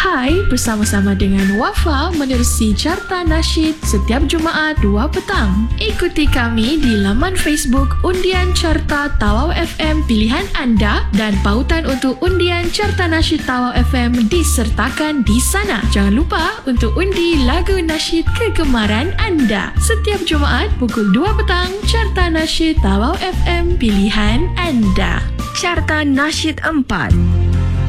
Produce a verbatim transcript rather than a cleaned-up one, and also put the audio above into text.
Hai, bersama-sama dengan Wafa menerusi Carta Nasyid setiap Jumaat dua petang. Ikuti kami di laman Facebook Undian Carta Tawau F M pilihan anda dan pautan untuk Undian Carta Nasyid Tawau F M disertakan di sana. Jangan lupa untuk undi lagu nasyid kegemaran anda. Setiap Jumaat pukul dua petang, Carta Nasyid Tawau F M pilihan anda. Carta Nasyid empat.